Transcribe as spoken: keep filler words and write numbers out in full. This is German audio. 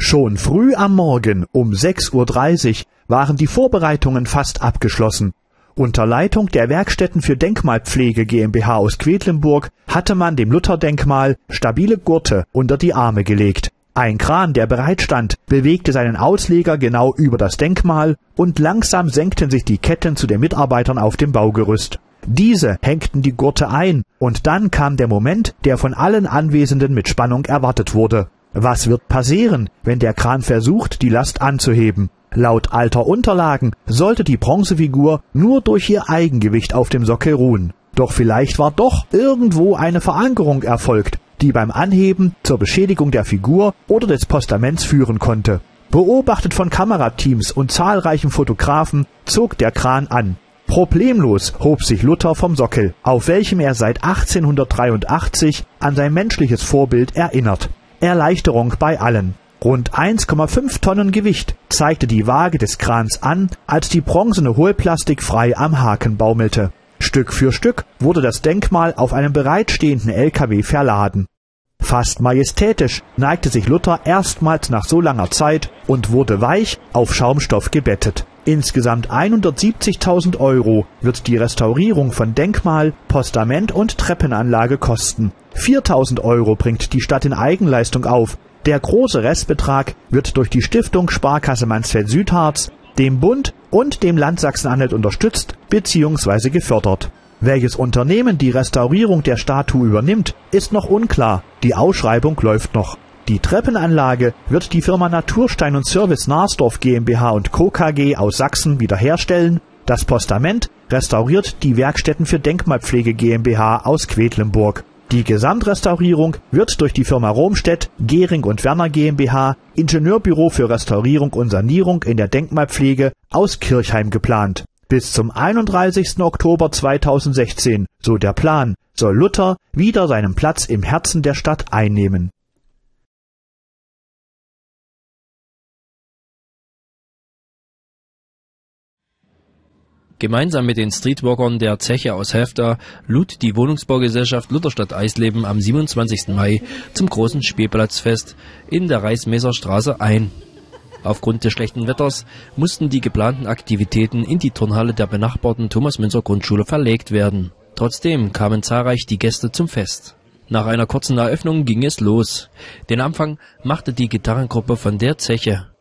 Schon früh am Morgen um sechs Uhr dreißig waren die Vorbereitungen fast abgeschlossen. Unter Leitung der Werkstätten für Denkmalpflege GmbH aus Quedlinburg hatte man dem Lutherdenkmal stabile Gurte unter die Arme gelegt. Ein Kran, der bereitstand, bewegte seinen Ausleger genau über das Denkmal und langsam senkten sich die Ketten zu den Mitarbeitern auf dem Baugerüst. Diese hängten die Gurte ein und dann kam der Moment, der von allen Anwesenden mit Spannung erwartet wurde. Was wird passieren, wenn der Kran versucht, die Last anzuheben? Laut alter Unterlagen sollte die Bronzefigur nur durch ihr Eigengewicht auf dem Sockel ruhen. Doch vielleicht war doch irgendwo eine Verankerung erfolgt, die beim Anheben zur Beschädigung der Figur oder des Postaments führen konnte. Beobachtet von Kamerateams und zahlreichen Fotografen zog der Kran an. Problemlos hob sich Luther vom Sockel, auf welchem er seit achtzehnhundertdreiundachtzig an sein menschliches Vorbild erinnert. Erleichterung bei allen. Rund eins Komma fünf Tonnen Gewicht zeigte die Waage des Krans an, als die bronzene Hohlplastik frei am Haken baumelte. Stück für Stück wurde das Denkmal auf einem bereitstehenden L K W verladen. Fast majestätisch neigte sich Luther erstmals nach so langer Zeit und wurde weich auf Schaumstoff gebettet. Insgesamt hundertsiebzigtausend Euro wird die Restaurierung von Denkmal, Postament und Treppenanlage kosten. viertausend Euro bringt die Stadt in Eigenleistung auf. Der große Restbetrag wird durch die Stiftung Sparkasse Mansfeld-Südharz, dem Bund und dem Land Sachsen-Anhalt unterstützt bzw. gefördert. Welches Unternehmen die Restaurierung der Statue übernimmt, ist noch unklar. Die Ausschreibung läuft noch. Die Treppenanlage wird die Firma Naturstein und Service Narsdorf GmbH und Co. K G aus Sachsen wiederherstellen. Das Postament restauriert die Werkstätten für Denkmalpflege GmbH aus Quedlinburg. Die Gesamtrestaurierung wird durch die Firma Romstedt, Gehring und Werner GmbH, Ingenieurbüro für Restaurierung und Sanierung in der Denkmalpflege aus Kirchheim geplant. Bis zum einunddreißigsten Oktober zweitausendsechzehn, so der Plan, soll Luther wieder seinen Platz im Herzen der Stadt einnehmen. Gemeinsam mit den Streetwalkern der Zeche aus Helfta lud die Wohnungsbaugesellschaft Lutherstadt Eisleben am siebenundzwanzigsten Mai zum großen Spielplatzfest in der Reismesserstraße ein. Aufgrund des schlechten Wetters mussten die geplanten Aktivitäten in die Turnhalle der benachbarten Thomas-Münzer-Grundschule verlegt werden. Trotzdem kamen zahlreich die Gäste zum Fest. Nach einer kurzen Eröffnung ging es los. Den Anfang machte die Gitarrengruppe von der Zeche.